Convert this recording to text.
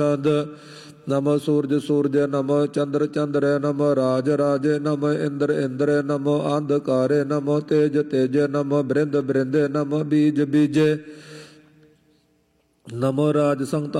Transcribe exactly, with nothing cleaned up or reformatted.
नमः सूर्य सूर्य नमः चंद्र चंद्र नमः राज राजे नमः इंद्र इंद्र नमः अंधकारे नमः तेज तेजे नमः बृंद बृंदे नमः बीज बीजे नमो राज संता